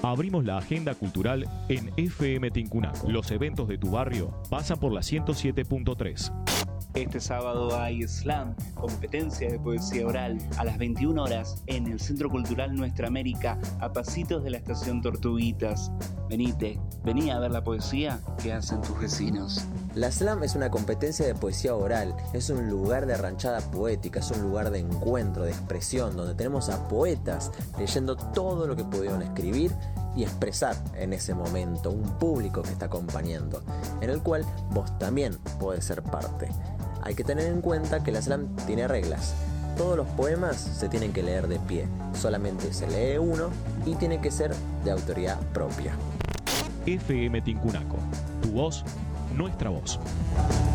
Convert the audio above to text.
Abrimos la agenda cultural en FM Tincunaco. Los eventos de tu barrio pasan por la 107.3. Este sábado hay slam, competencia de poesía oral, a las 21 horas en el Centro Cultural Nuestra América, a pasitos de la estación Tortuguitas. Vení a ver la poesía que hacen tus vecinos. La slam es una competencia de poesía oral, es un lugar de ranchada poética, es un lugar de encuentro, de expresión, donde tenemos a poetas leyendo todo lo que pudieron escribir y expresar en ese momento, un público que está acompañando, en el cual vos también podés ser parte. Hay que tener en cuenta que la slam tiene reglas. Todos los poemas se tienen que leer de pie, solamente se lee uno y tiene que ser de autoría propia. FM Tincunaco, tu voz, nuestra voz.